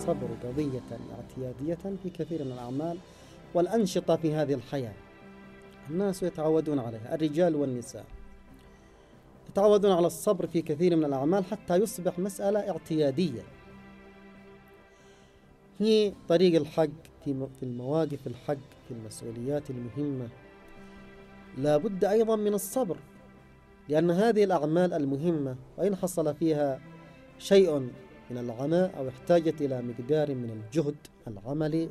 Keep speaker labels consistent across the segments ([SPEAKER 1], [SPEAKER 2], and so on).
[SPEAKER 1] الصبر قضية اعتيادية في كثير من الأعمال والأنشطة في هذه الحياة. الناس يتعودون عليها، الرجال والنساء يتعودون على الصبر في كثير من الأعمال حتى يصبح مسألة اعتيادية. في طريق الحق، في المواقف الحق، في المسؤوليات المهمة، لا بد أيضا من الصبر، لأن هذه الأعمال المهمة وإن حصل فيها شيء من العناء أو احتاجت إلى مقدار من الجهد العملي،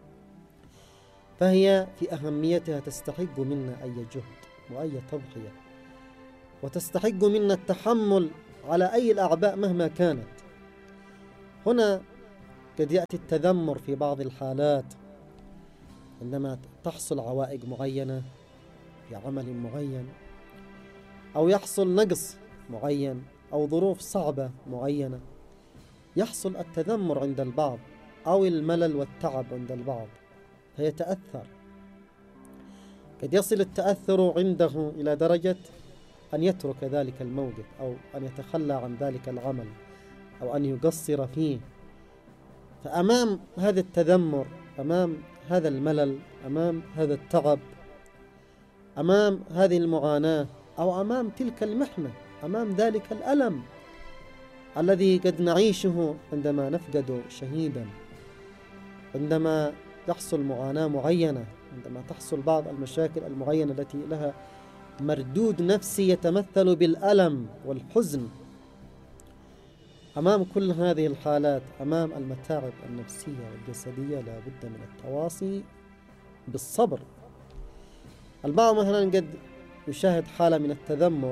[SPEAKER 1] فهي في أهميتها تستحق منا أي جهد وأي تضحية، وتستحق منا التحمل على أي الأعباء مهما كانت. هنا قد يأتي التذمر في بعض الحالات عندما تحصل عوائق معينة في عمل معين، أو يحصل نقص معين، أو ظروف صعبة معينة، يحصل التذمر عند البعض أو الملل والتعب عند البعض فيتأثر. قد يصل التأثر عنده إلى درجة أن يترك ذلك الموقف، أو أن يتخلى عن ذلك العمل، أو أن يقصر فيه. فأمام هذا التذمر، أمام هذا الملل، أمام هذا التعب، أمام هذه المعاناة، أو أمام تلك المحنة، أمام ذلك الألم الذي قد نعيشه عندما نفقد شهيدا، عندما تحصل معاناة معينة، عندما تحصل بعض المشاكل المعينة التي لها مردود نفسي يتمثل بالألم والحزن. أمام كل هذه الحالات، أمام المتاعب النفسية والجسدية، لا بد من التواصي بالصبر. البعض مثلا قد يشاهد حالة من التذمر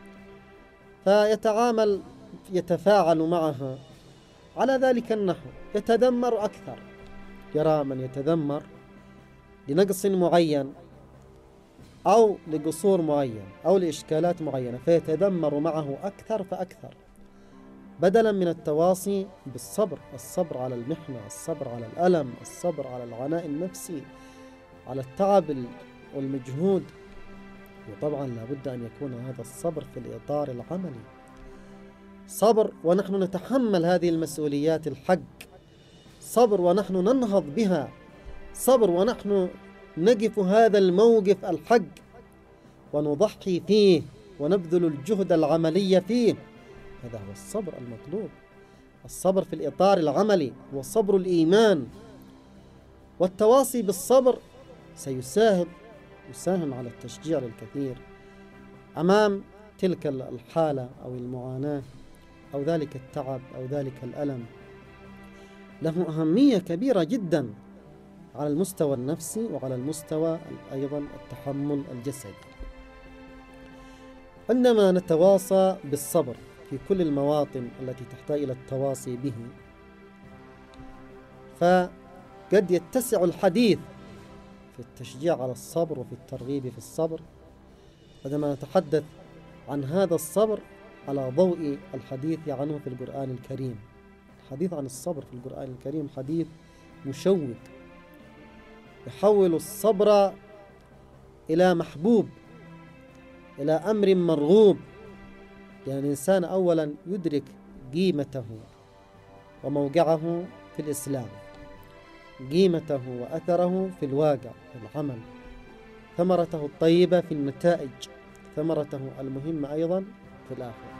[SPEAKER 1] يتفاعل معها على ذلك النحو، يتذمر أكثر. يرى من يتذمر لنقص معين أو لقصور معين أو لإشكالات معينة، فيتذمر معه أكثر فأكثر، بدلا من التواصي بالصبر، الصبر على المحنة، الصبر على الألم، الصبر على العناء النفسي، على التعب والمجهود. وطبعا لابد أن يكون هذا الصبر في الإطار العملي، صبر ونحن نتحمل هذه المسؤوليات الحق، صبر ونحن ننهض بها، صبر ونحن نقف هذا الموقف الحق ونضحي فيه ونبذل الجهد العملي فيه. هذا هو الصبر المطلوب، الصبر في الإطار العملي هو صبر الإيمان. والتواصي بالصبر يساهم على التشجيع للكثير أمام تلك الحالة أو المعاناة أو ذلك التعب أو ذلك الألم. له أهمية كبيرة جدا على المستوى النفسي وعلى المستوى أيضا التحمل الجسدي. عندما نتواصى بالصبر في كل المواطن التي تحتاج إلى التواصي به، فقد يتسع الحديث في التشجيع على الصبر وفي الترغيب في الصبر، عندما نتحدث عن هذا الصبر على ضوء الحديث عنه في القرآن الكريم. الحديث عن الصبر في القرآن الكريم حديث مشوق، يحول الصبر إلى محبوب، إلى أمر مرغوب، لأن الإنسان أولا يدرك قيمته وموقعه في الإسلام، قيمته وأثره في الواقع في العمل، ثمرته الطيبة في النتائج، ثمرته المهمة أيضا في الآخرة.